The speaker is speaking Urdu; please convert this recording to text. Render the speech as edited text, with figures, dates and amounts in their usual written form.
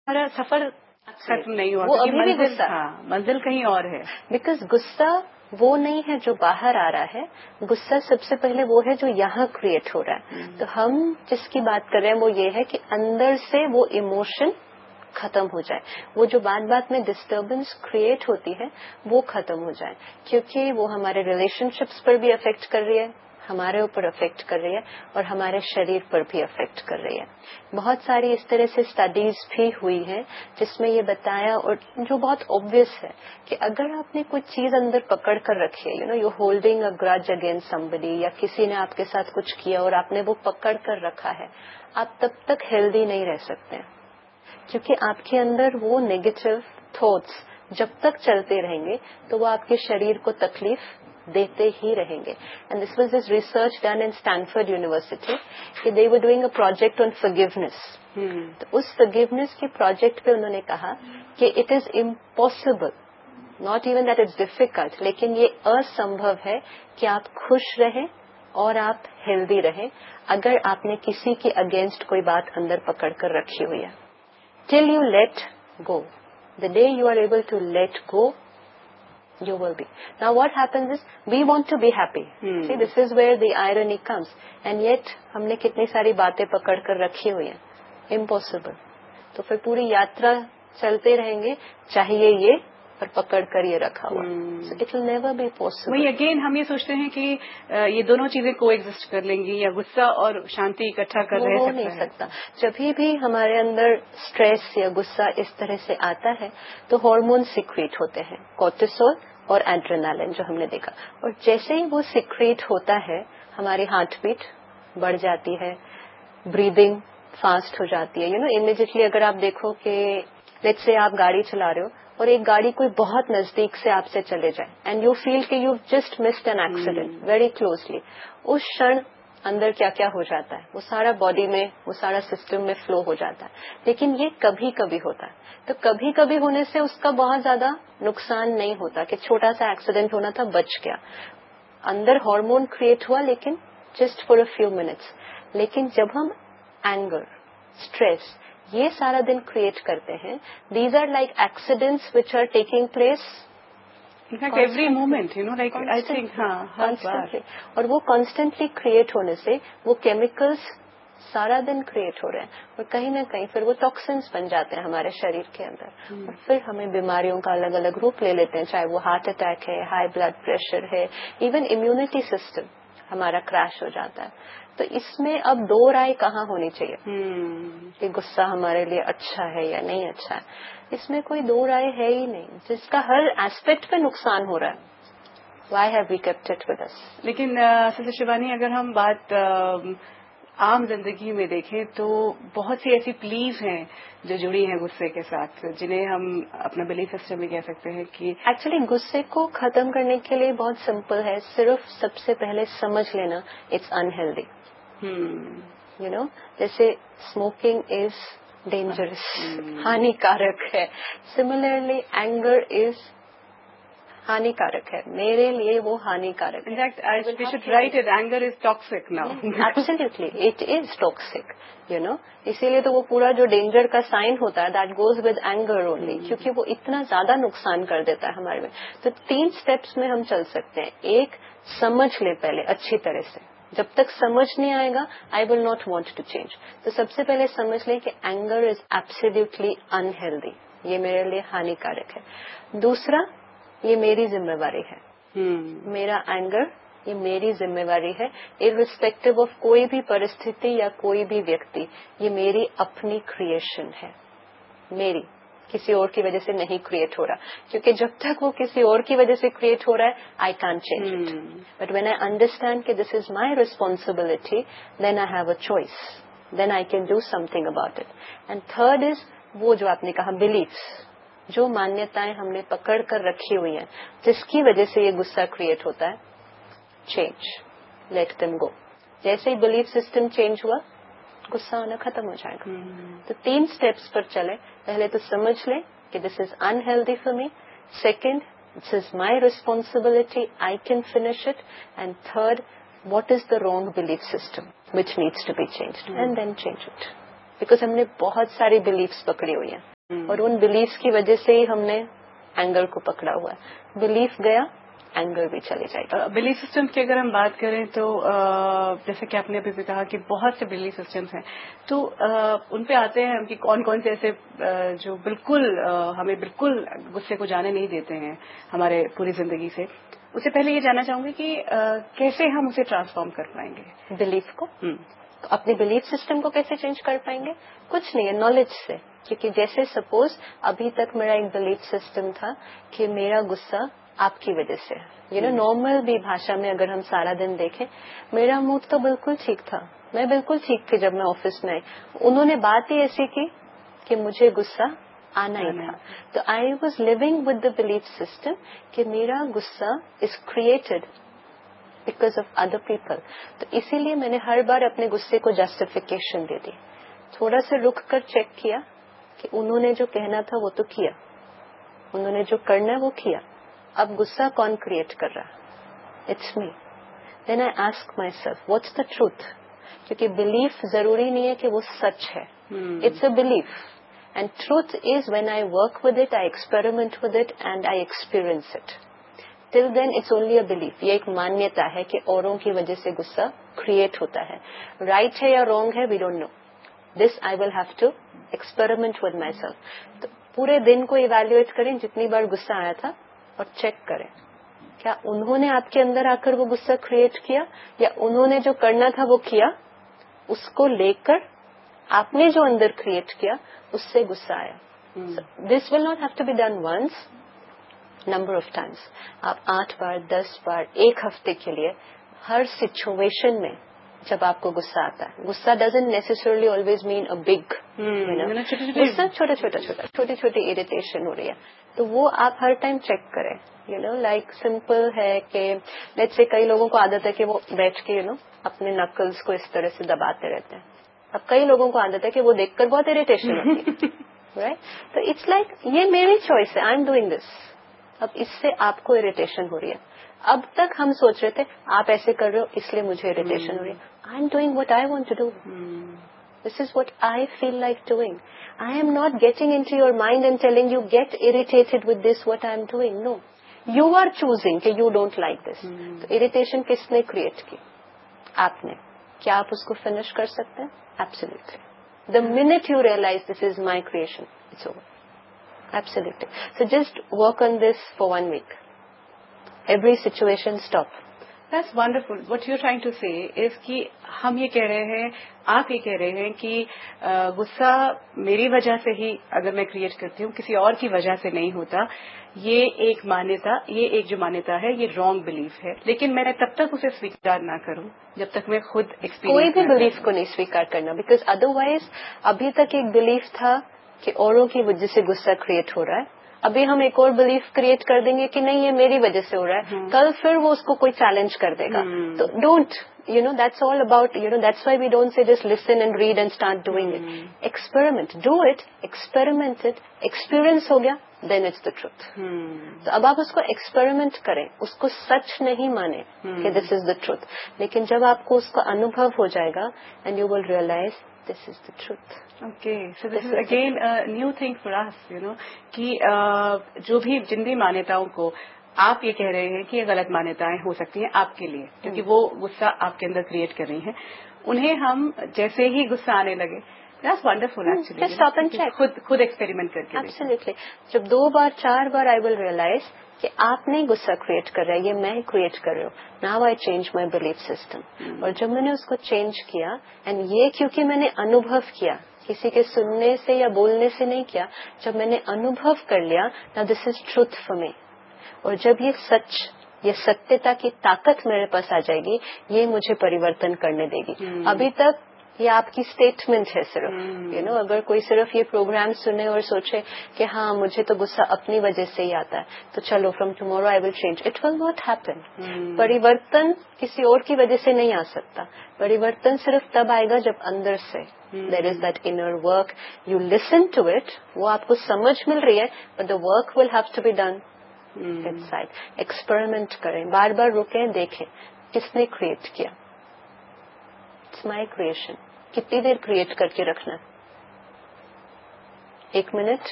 ہمارا سفر ختم نہیں ہوا، وہ ابھی بھی غصہ، منزل کہیں اور ہے. بیکاز غصہ وہ نہیں ہے جو باہر آ رہا ہے، غصہ سب سے پہلے وہ ہے جو یہاں کریٹ ہو رہا ہے. تو ہم جس کی بات کر رہے ہیں وہ یہ ہے کہ اندر سے وہ ایموشن ختم ہو جائے، وہ جو بات بات میں ڈسٹربنس کریٹ ہوتی ہے وہ ختم ہو جائے، کیونکہ وہ ہمارے ریلیشن شپس پر بھی افیکٹ کر رہی ہے، ہمارے اوپر افیکٹ کر رہی ہے، اور ہمارے شریر پر بھی افیکٹ کر رہی ہے. بہت ساری اس طرح سے اسٹڈیز بھی ہوئی ہیں جس میں یہ بتایا، اور جو بہت obvious ہے کہ اگر آپ نے کوئی چیز اندر پکڑ کر رکھی ہے، یو ہولڈنگ اے گرج اگینسٹ somebody، یا کسی نے آپ کے ساتھ کچھ کیا اور آپ نے وہ پکڑ کر رکھا ہے، آپ تب تک ہیلدی نہیں رہ سکتے، کیونکہ آپ کے اندر وہ نیگیٹو تھاٹس جب تک چلتے رہیں گے تو وہ آپ کے شریر کو تکلیف دیتے ہی رہیں گے. And this was this research done in Stanford university کہ دے were doing a project on forgiveness. تو اس فارگیونیس کے پروجیکٹ پہ انہوں نے کہا کہ it is impossible, not even that it's difficult, لیکن یہ اسمبھو ہے کہ آپ خوش رہیں اور آپ ہیلدی رہیں اگر آپ نے کسی کے اگینسٹ کوئی بات اندر پکڑ کر رکھی ہوئی ہے. Till you let go. The day you are able to let go, you will be. Now what happens is, we want to be happy. See, this is where the irony comes. And yet, ہم نے کتنی ساری باتیں پکڑ کر رکھی ہوئی ہیں. Impossible. تو پھر پوری یاترا چلتے رہیں گے، چاہیے یہ اور پکڑ کر یہ رکھا ہوا. So it will never be possible. وہی اگین ہم یہ سوچتے ہیں کہ یہ دونوں چیزیں کو ایگزسٹ کر لیں گی، یا غصہ اور شانتی اکٹھا کر رہ ہو نہیں سکتا. جبھی بھی ہمارے اندر اسٹریس یا غصہ اس طرح سے آتا ہے تو ہارمون سیکریٹ ہوتے ہیں، کورٹیسول اور ایڈرینالن، جو ہم نے دیکھا. اور جیسے ہی وہ سیکریٹ ہوتا ہے ہماری ہارٹ بیٹ بڑھ جاتی ہے، بریدنگ فاسٹ ہو جاتی ہے. امیڈیٹلی اگر آپ دیکھو کہ لیٹس سے آپ گاڑی چلا رہے ہو اور ایک گاڑی کوئی بہت نزدیک سے آپ سے چلے جائے اینڈ یو فیل کہ you just missed an accident very closely, اس شن اندر کیا کیا ہو جاتا ہے، وہ سارا باڈی میں، وہ سارا سسٹم میں فلو ہو جاتا ہے. لیکن یہ کبھی کبھی ہوتا ہے. تو کبھی کبھی ہونے سے اس کا بہت زیادہ نقصان نہیں ہوتا کہ چھوٹا سا ایکسیڈنٹ ہونا تھا، بچ گیا، اندر ہارمون کریٹ ہوا لیکن just for a few minutes. لیکن جب ہم اینگر، اسٹریس یہ سارا دن کریٹ کرتے ہیں، these are like accidents which are taking place every moment, like I think constantly. اور وہ کانسٹنٹلی کریٹ ہونے سے وہ کیمیکلز سارا دن کریٹ ہو رہے ہیں، اور کہیں نہ کہیں پھر وہ ٹاکسنس بن جاتے ہیں ہمارے شریر کے اندر، اور پھر ہمیں بیماریوں کا الگ الگ روپ لے لیتے ہیں، چاہے وہ ہارٹ اٹیک ہے، ہائی بلڈ پریشر ہے، ایون امیونٹی سسٹم ہمارا کریش ہو جاتا ہے. تو اس میں اب دو رائے کہاں ہونی چاہیے کہ غصہ ہمارے لیے اچھا ہے یا نہیں اچھا ہے. اس میں کوئی دو رائے ہے ہی نہیں، جس کا ہر ایسپیکٹ پہ نقصان ہو رہا ہے. Y have we kept it with us. لیکن سسٹر شیوانی، اگر ہم بات عام زندگی میں دیکھیں تو بہت سی ایسی بلیف ہیں جو جڑی ہیں غصے کے ساتھ، جنہیں ہم اپنا بلیف سسٹم بھی کہہ سکتے ہیں کہ ایکچولی غصے کو ختم کرنے کے لیے بہت سمپل ہے، صرف سب سے پہلے سمجھ لینا اٹس انہیلدی. جیسے اسموکنگ از ڈینجرس، ہانیکارک ہے. سملرلی اینگر از ہانیکارک ہے، میرے لیے وہ ہانیکارک ہے. We should write it, anger is toxic now. Absolutely it is toxic. اسی لیے تو وہ پورا جو ڈینجر کا سائن ہوتا ہے that goes with anger only, کیونکہ وہ اتنا زیادہ نقصان کر دیتا ہے ہمارے میں. تو 3 اسٹیپس میں ہم چل سکتے ہیں. ایک، سمجھ لے پہلے اچھی طرح سے. جب تک سمجھ نہیں آئے گا آئی will not want to change. تو سب سے پہلے سمجھ لیں کہ اینگر از ایبسلیوٹلی انہیلدی، یہ میرے لیے ہانیکارک ہے. دوسرا، یہ میری ذمہ داری ہے. میرا اینگر یہ میری ذمہ داری ہے، ارسپیکٹو آف کوئی بھی پرستھتی یا کوئی بھی ویکتی. یہ میری اپنی کریشن ہے، میری، کسی اور کی وجہ سے نہیں کریٹ ہو رہا. کیونکہ جب تک وہ کسی اور کی وجہ سے کریٹ ہو رہا ہے I can't change it. But when I understand کہ دس از my responsibility, then I have a choice, then I can do some thing about it. And third is وہ جو آپ نے کہا بلیفس، جو مانیتائیں ہم نے پکڑ کر رکھی ہوئی ہیں جس کی وجہ سے یہ غصہ کریٹ ہوتا ہے، چینج، لیٹ دیم گو. جیسے ہی بلیف سسٹم چینج ہوا غصہ آنا ختم ہو جائے گا. تو 3 اسٹیپس پر چلے. پہلے تو سمجھ لیں کہ دس از unhealthy for me. Second, this is my responsibility, I can finish it. And third, what is the wrong belief system which needs to be changed, and then change it. Because ہم نے بہت ساری بلیفس پکڑی ہوئی ہیں. اور ان بلیفس کی وجہ سے ہی ہم نے اینگر کو پکڑا ہوا ہے. بلیف گیا, اینگر بھی چلے جائے گا. بلیف سسٹم کی اگر ہم بات کریں تو جیسے کہ آپ نے ابھی بھی کہا کہ بہت سے بلیف سسٹمز ہیں, تو ان پہ آتے ہیں کہ کون کون سے ایسے جو بالکل ہمیں بالکل غصے کو جانے نہیں دیتے ہیں ہمارے پوری زندگی سے. اس سے پہلے یہ جاننا چاہوں گی کہ کیسے ہم اسے ٹرانسفارم کر پائیں گے بلیف کو. اپنے بلیف سسٹم کو کیسے چینج کر پائیں گے؟ کچھ نہیں ہے, نالج سے. کیونکہ جیسے سپوز ابھی تک میرا ایک بلیف سسٹم تھا کہ میرا غصہ آپ کی وجہ سے, نارمل بھی بھاشا میں اگر ہم سارا دن دیکھیں, میرا موڈ تو بالکل ٹھیک تھا, میں بالکل ٹھیک تھی جب میں آفس میں آئی. انہوں نے بات ہی ایسی کی کہ مجھے غصہ آنا ہی تھا. تو I was living with the belief system کہ میرا غصہ is created because of other people. تو اسی لیے میں نے ہر بار اپنے غصے کو جسٹیفیکیشن دے دی. تھوڑا سا رک کر چیک کیا کہ انہوں نے جو کہنا تھا وہ تو کیا, انہوں نے جو کرنا ہے وہ کیا, اب غصہ کون کریٹ کر رہا؟ It's me. Then I ask my self what's the truth. کیونکہ بلیف ضروری نہیں ہے کہ وہ سچ ہے, it's a belief. And truth is when I work with it, I experiment with it and I experience it. Till then it's only a belief. یہ ایک مانیتا ہے کہ اوروں کی وجہ سے غصہ کریٹ ہوتا ہے. رائٹ ہے یا رانگ ہے, we don't know. This I will have to experiment with my self. تو پورے دن کو ایویلویٹ کریں جتنی بار غصہ آیا تھا, اور چیک کریں کیا انہوں نے آپ کے اندر آ کر وہ غصہ کریٹ کیا, یا انہوں نے جو کرنا تھا وہ کیا, اس کو لے کر آپ نے جو اندر کریٹ کیا اس سے غصہ آیا. دس will not have to be done once, number of Times. آپ 8 بار 10 بار ایک ہفتے کے لیے ہر سچویشن میں جب آپ کو غصہ آتا ہے, غصہ doesn't نیسیسرلی always mean a big, غصہ چھوٹی چھوٹی اریٹیشن ہو رہی ہے, تو وہ آپ ہر ٹائم چیک کریں. لائک سمپل ہے کہ لیٹس سے کئی لوگوں کو عادت ہے کہ وہ بیٹھ کے اپنے نکلز کو اس طرح سے دباتے رہتے ہیں. اب کئی لوگوں کو عادت ہے کہ وہ دیکھ کر بہت اریٹیشن ہوتی ہے, رائٹ. تو اٹس لائک یہ میری چوائس ہے, آئی ایم ڈوئنگ دس. اب اس سے آپ کو اریٹیشن ہو رہی ہے. اب تک ہم سوچ رہے تھے آپ ایسے کر رہے ہو اس لیے مجھے اریٹیشن ہو رہی ہے. I am doing what I want to do. This is what I feel like doing. I am not getting into your mind and telling you get irritated with this what I am doing. No. You are choosing کہ you don't like this. تو irritation کس نے کریٹ کی؟ آپ نے. کیا آپ اس کو فنش کر سکتے ہیں؟ Absolutely. The minute you realize this is my creation, it's over. Absolutely. So just work on this for 1 week. Every situation stop. That's wonderful. What you're trying to say is کہ ہم یہ کہہ رہے ہیں, آپ یہ کہہ رہے ہیں کہ غصہ میری وجہ سے ہی اگر میں کریٹ کرتی ہوں, کسی اور کی وجہ سے نہیں ہوتا. یہ ایک جو مانیتا ہے یہ رانگ بلیف ہے, لیکن میں تب تک اسے سویکار نہ کروں جب تک میں خود کوئی بھی بلیف کو نہیں سویکار کرنا, بیکاز ادروائز ابھی تک ایک بلیف تھا کہ اوروں کی وجہ سے غصہ کریٹ ہو رہا ہے, ابھی ہم ایک اور بلیف کریٹ کر دیں گے کہ نہیں یہ میری وجہ سے ہو رہا ہے, کل پھر وہ اس کو کوئی چیلنج کر دے گا. تو don't that's all about, that's why we don't say just listen and read and start doing it. Experiment, do it, experiment it, experience ہو گیا, then it's the truth. تو اب آپ اس کو ایکسپیریمنٹ کریں, اس کو سچ نہیں مانیں کہ this is the truth, لیکن جب آپ کو اس کا انوبھو ہو جائے گا and you will realize this is the truth. Okay, so this is again a new thing for us, کہ جن بھی مانیتاؤں کو آپ یہ کہہ رہے ہیں کہ یہ غلط مانیتائیں ہو سکتی ہیں آپ کے لیے, کیونکہ وہ غصہ آپ کے اندر کریٹ کر رہی ہیں, انہیں ہم جیسے ہی غصہ آنے لگے, that's wonderful actually. Just stop and check. خود ایکسپیریمنٹ کر کے. Absolutely. جب 2 بار 4 بار I will realize کہ آپ نہیں غصہ کریٹ کر رہے, یہ میں کریٹ کر رہی ہوں. Now I change my belief system. اور جب میں نے اس کو چینج کیا, اینڈ یہ کیونکہ میں نے انوبھو کیا, کسی کے سننے سے یا بولنے سے نہیں کیا, جب میں نے انوبھو کر لیا, now this is truth for me. اور جب یہ سچ, یہ ستیتا کی طاقت میرے پاس آ جائے گی, یہ مجھے پریورتن کرنے دے گی. ابھی تک یہ آپ کی اسٹیٹمنٹ ہے صرف, اگر کوئی صرف یہ پروگرام سنے اور سوچے کہ ہاں مجھے تو غصہ اپنی وجہ سے ہی آتا ہے, تو چلو from tomorrow I will change, it will not happen. پریورتن کسی اور کی وجہ سے نہیں آ سکتا. پریورتن صرف تب آئے گا جب اندر سے دیر is that inner work, you listen to it, وہ آپ کو سمجھ مل رہی ہے, but the work will have to be done in side. Experiment کریں, بار بار رکیں, دیکھیں کس نے کریٹ کیا. It's my creation. کتنی دیر کریٹ کر کے رکھنا ہے؟ 1 منٹ,